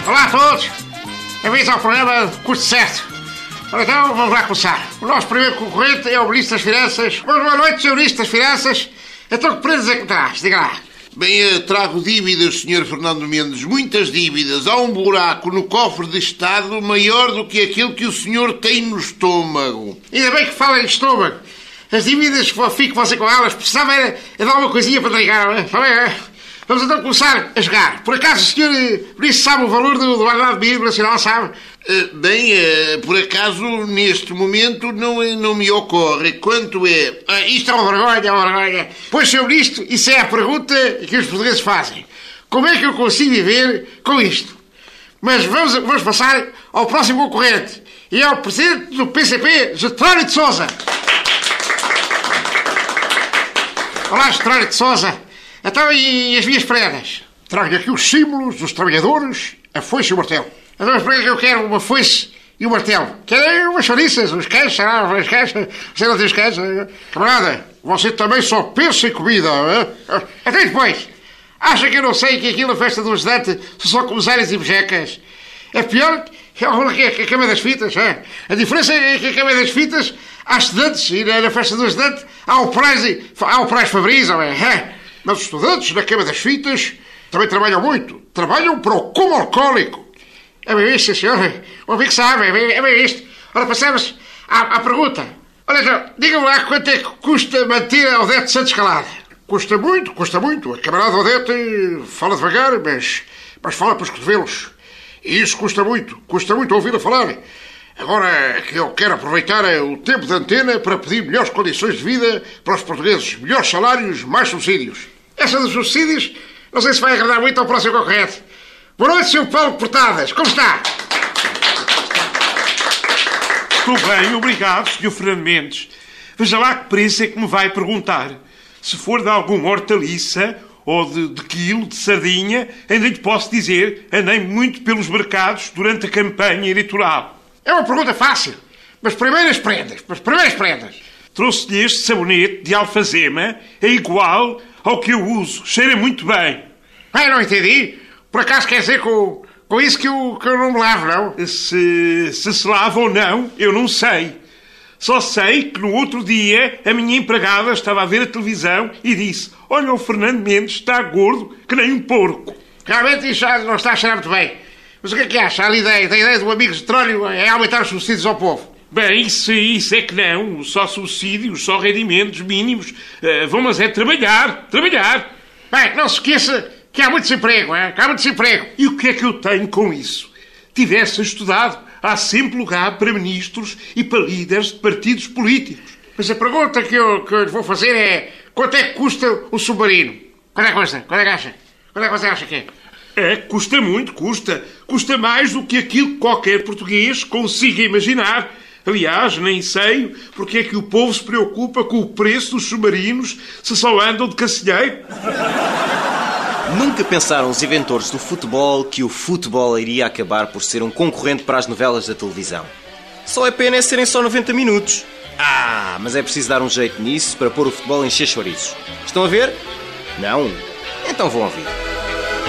Olá a todos, bem-vindos ao programa Custo Certo. Ora então, vamos lá começar. O nosso primeiro concorrente é o Ministro das Finanças. Boa noite, Sr. Ministro das Finanças. Então que prendas é que traz? Diga lá. Bem, trago dívidas, Sr. Fernando Mendes, muitas dívidas. Há um buraco no cofre de Estado maior do que aquele que o senhor tem no estômago. Ainda bem que fala em estômago. As dívidas, fico você com elas, precisava era dar uma coisinha para ligar, não é? Está bem, é? Vamos então começar a jogar. Por acaso o senhor Ministro sabe o valor do ordenado mínimo nacional, sabe? Por acaso, neste momento, não me ocorre. Quanto é? Isto é uma vergonha, é uma vergonha. Pois, Sr. Ministro, isso é a pergunta que os portugueses fazem. Como é que eu consigo viver com isto? Mas vamos passar ao próximo concorrente. E é o Presidente do PCP, Jetónio de Sousa. Olá, Jetónio de Sousa. Então, e as minhas prendas? Trago aqui os símbolos dos trabalhadores, a foice e o martelo. Então, mas para que eu quero uma foice e um martelo? Quero umas chouriças, uns queijos, umas queijos. Você não tem os queijos? Camarada, você também só pensa em comida, não é? Até depois. Acha que eu não sei que aquilo na festa do ajudante são só comissários e bejecas? É pior que a cama das fitas, é? A diferença é que a cama das fitas há estudantes e na festa do ajudante há o prazo Fabris, não é? Mas os estudantes na cama das fitas também trabalham muito. Trabalham para o cume alcoólico. É bem isto, senhor. O amigo sabe, é bem isto. Ora, passamos à pergunta. Olha, então, diga-me lá quanto é que custa manter a Odete Santos calada. Custa muito. A camarada Odete fala devagar, mas fala para os cotovelos. E isso custa muito ouvi-la falar. Agora que eu quero aproveitar o tempo de antena para pedir melhores condições de vida para os portugueses. Melhores salários, mais subsídios. Essa dos subsídios, não sei se vai agradar muito ao próximo concorrente. Boa noite, Sr. Paulo Portadas. Como está? Estou bem, obrigado, Sr. Fernando Mendes. Veja lá que preço é que me vai perguntar. Se for de alguma hortaliça ou de quilo, de sardinha, ainda lhe posso dizer, andei muito pelos mercados durante a campanha eleitoral. É uma pergunta fácil. Mas primeiras prendas. Trouxe-lhe este sabonete de alfazema, é igual ao que eu uso. Cheira muito bem. Não entendi. Por acaso quer dizer com isso que eu não me lavo, não? Se lava ou não, eu não sei. Só sei que no outro dia a minha empregada estava a ver a televisão e disse: olha, o Fernando Mendes está gordo que nem um porco. Realmente isso já não está a cheirar muito bem. Mas o que acha? A ideia do amigo Jetónio é aumentar os subsídios ao povo. Bem, isso é que não. Só subsídios, só rendimentos mínimos. Vamos trabalhar. Bem, não se esqueça que há muito desemprego, que há muito desemprego. E o que é que eu tenho com isso? Tivesse estudado, há sempre lugar para ministros e para líderes de partidos políticos. Mas a pergunta que eu lhe vou fazer é: quanto é que custa o submarino? Quanto é que custa? Quanto é que acha? Quanto é que você acha que é? Custa muito, custa. Custa mais do que aquilo que qualquer português consiga imaginar. Aliás, nem sei porque é que o povo se preocupa com o preço dos submarinos se só andam de cacilheiro. Nunca pensaram os inventores do futebol que o futebol iria acabar por ser um concorrente para as novelas da televisão. Só é pena serem só 90 minutos. Mas é preciso dar um jeito nisso para pôr o futebol em encher chouriços. Estão a ver? Não? Então vão ouvir.